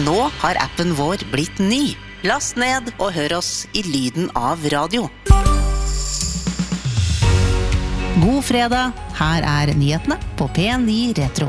Nå har appen vår blitt ny. Last ned og hør oss i lyden av radio. God fredag, her nyhetene på P9 Retro.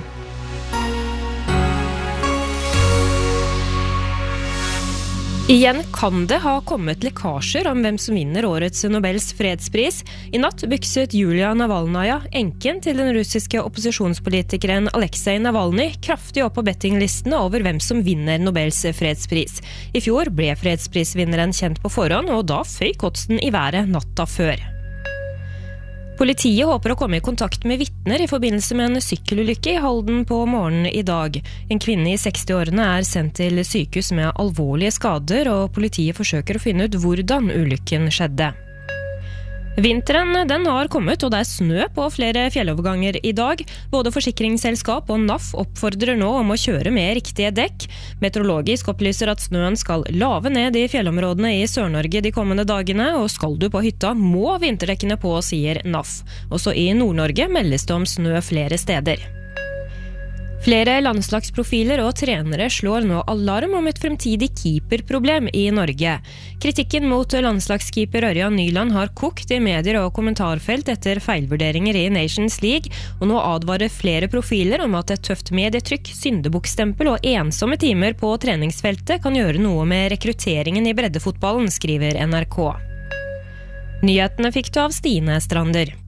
Igjen kan det ha kommet lekkasjer om hvem som vinner årets Nobels fredspris. I natt bykset Julia Navalnaya, enken til den russiske opposisjonspolitikeren Alexei Navalny, kraftig opp på bettinglistene over hvem som vinner Nobels fredspris. I fjor ble fredsprisvinneren kjent på forhånd, og da føyk oddsen i været natta før. Politiet håper å komme i kontakt med vittner i forbindelse med en sykkelulykke i Halden på morgenen i dag. En kvinne i 60-årene sendt til sykehus med alvorlige skader, og politiet forsøker å finne ut hvordan ulykken skjedde. Vinteren den har kommet, og det snø på flere fjelloverganger i dag. Både forsikringsselskap og NAF oppfordrer nå om å kjøre med riktige dekk. Meteorologisk opplyser at snøen skal lave ned i fjellområdene i Sør-Norge de kommende dagene, og skal du på hytta må vinterdekkene på, sier NAF. Også i Nord-Norge meldes det om snø flere steder. Flere landslagsprofiler og trenere slår nå alarm om et fremtidig keeperproblem i Norge. Kritikken mot landslagskeeper Ørjan Nyland har kokt i medier og kommentarfelt etter feilvurderinger i Nations League, og nå advarer flere profiler om at et tøft medietrykk, syndebukkstempel og ensomme timer på treningsfeltet kan gjøre noe med rekrutteringen i breddefotballen, skriver NRK. Nyhetene fikk du av Stine Strander.